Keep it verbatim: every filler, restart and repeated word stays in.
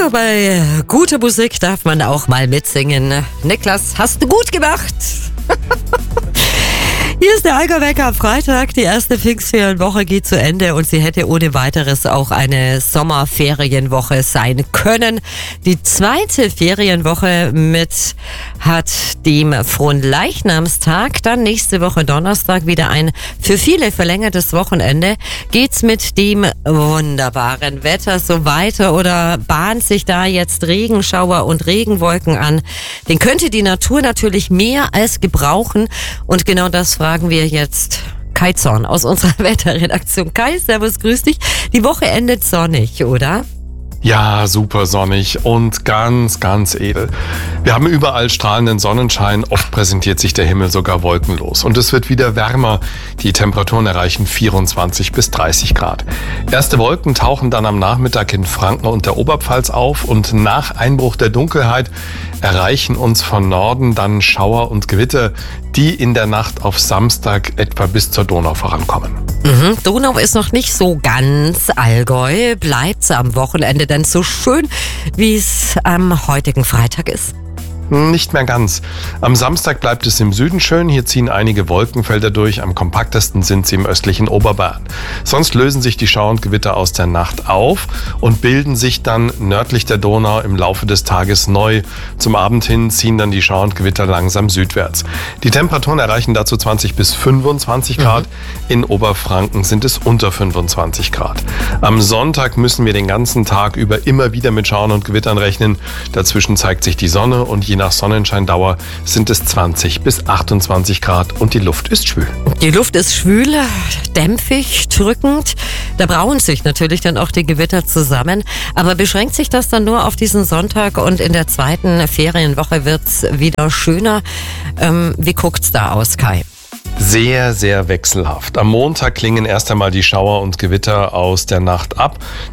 Ja, bei guter Musik darf man auch mal mitsingen. Niklas, hast du gut gemacht. Hier ist der Allgäu-Wecker am Freitag. Die erste Pfingstferienwoche geht zu Ende und sie hätte ohne weiteres auch eine Sommerferienwoche sein können. Die zweite Ferienwoche mit hat dem Fronleichnamstag, dann nächste Woche Donnerstag wieder ein für viele verlängertes Wochenende. Geht's mit dem wunderbaren Wetter so weiter oder bahnt sich da jetzt Regenschauer und Regenwolken an? Den könnte die Natur natürlich mehr als gebrauchen und genau das fragen wir jetzt Kai Zorn aus unserer Wetterredaktion. Kai, servus, grüß dich. Die Woche endet sonnig, oder? Ja, super sonnig und ganz, ganz edel. Wir haben überall strahlenden Sonnenschein, oft präsentiert sich der Himmel sogar wolkenlos. Und es wird wieder wärmer. Die Temperaturen erreichen vierundzwanzig bis dreißig Grad. Erste Wolken tauchen dann am Nachmittag in Franken und der Oberpfalz auf und nach Einbruch der Dunkelheit erreichen uns von Norden dann Schauer und Gewitter, die in der Nacht auf Samstag etwa bis zur Donau vorankommen. Mhm. Donau ist noch nicht so ganz Allgäu. Bleibt's am Wochenende denn so schön, wie es am heutigen Freitag ist? Nicht mehr ganz. Am Samstag bleibt es im Süden schön. Hier ziehen einige Wolkenfelder durch. Am kompaktesten sind sie im östlichen Oberbayern. Sonst lösen sich die Schauer und Gewitter aus der Nacht auf und bilden sich dann nördlich der Donau im Laufe des Tages neu. Zum Abend hin ziehen dann die Schauer und Gewitter langsam südwärts. Die Temperaturen erreichen dazu zwanzig bis fünfundzwanzig Grad. Mhm. In Oberfranken sind es unter fünfundzwanzig Grad. Am Sonntag müssen wir den ganzen Tag über immer wieder mit Schauern und Gewittern rechnen. Dazwischen zeigt sich die Sonne und je nach Sonnenscheindauer sind es zwanzig bis achtundzwanzig Grad und die Luft ist schwül. Die Luft ist schwül, dämpfig, drückend. Da brauen sich natürlich dann auch die Gewitter zusammen. Aber beschränkt sich das dann nur auf diesen Sonntag und in der zweiten Ferienwoche wird's wieder schöner? Ähm, wie guckt's da aus, Kai? Sehr, sehr wechselhaft. Am Montag klingen erst einmal die Schauer und Gewitter aus der Nacht ab.